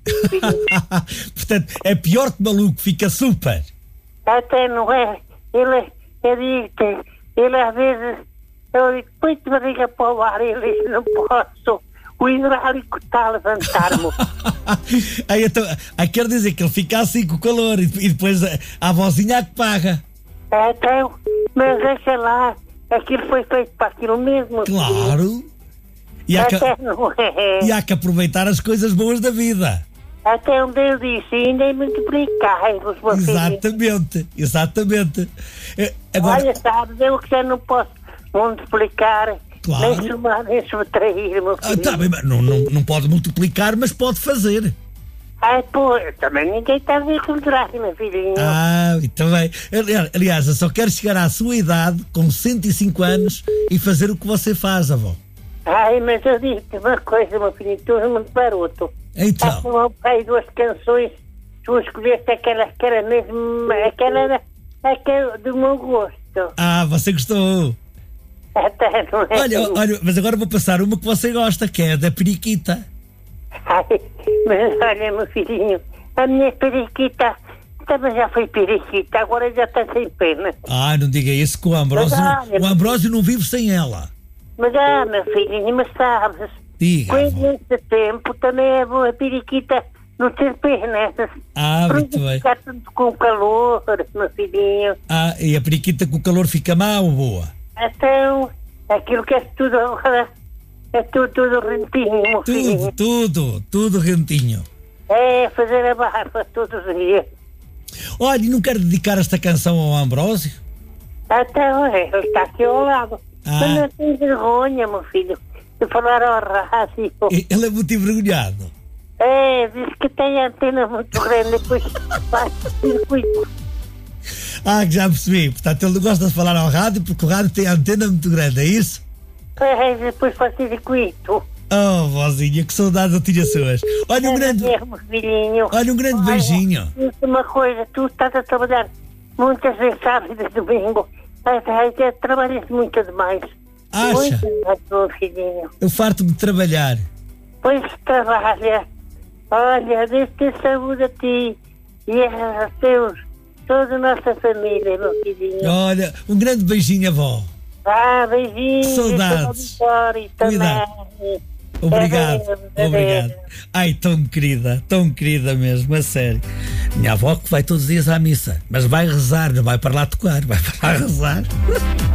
Portanto, é pior que maluco, fica super. Até não é. Ele às vezes, eu digo, põe-te barriga para o ar, ele diz, não posso. O hidráulico está a levantar-me. Então, quer dizer que ele fica assim com o calor e depois a vozinha é que paga. Então, mas deixa lá, aquilo foi feito para aquilo mesmo. Claro. E há que aproveitar as coisas boas da vida. Até onde eu disse, ainda é multiplicar-vos, meu filho. Exatamente. Agora... Olha, sabes, eu que já não posso multiplicar, claro. nem somar, nem subtrair, meu filho. Tá bem, mas não pode multiplicar, mas pode fazer. Pô, também ninguém está a ver o contrário, meu filhinho. Muito bem. Aliás, eu só quero chegar à sua idade, com 105 anos, e fazer o que você faz, avó. Mas eu digo-te uma coisa, meu filho, tu és muito baroto. Então. Meu pai, duas canções, tu escolheste aquela que era mesmo, aquela do meu gosto. Você gostou. Até não é. Olha, mas agora vou passar uma que você gosta, que é a da periquita. Mas olha, meu filhinho, a minha periquita também já foi periquita, agora já está sem pena. Não diga isso, que o Ambrósio não vive sem ela. Mas meu filhinho, mas sabes, diga, com esse tempo também é boa a periquita não ter pena. Muito bem. Ficar tanto com calor, meu filhinho. E a periquita com o calor fica mal ou boa? Então, aquilo que é tudo agora, é tudo rentinho, meu filhinho. Tudo rentinho. É, fazer a barba todos os dias. Olha, e não quero dedicar esta canção ao Ambrósio? Então, ele está aqui ao lado. Mas não tem vergonha, meu filho, de falar ao rádio. Ele é muito envergonhado. Diz que tem a antena muito grande, depois faz circuito. Já percebi. Portanto, ele não gosta de falar ao rádio porque o rádio tem a antena muito grande, é isso? Depois faz circuito. Vozinha, que saudades eu tinha suas. Olha, um grande beijinho. Uma coisa, tu estás a trabalhar muitas vezes sábado e domingo. Trabalhas muito demais. Acha? Muito demais, meu filhinho. Eu farto-me de trabalhar. Pois trabalha. Olha, Deus te saúde a ti e a teus, toda a nossa família, meu filhinho. Olha, um grande beijinho, avó. Beijinhos. Saudades. Cuidado. Obrigado. Tão querida mesmo, a sério. Minha avó que vai todos os dias à missa, mas vai rezar, não vai para lá tocar, vai para lá rezar.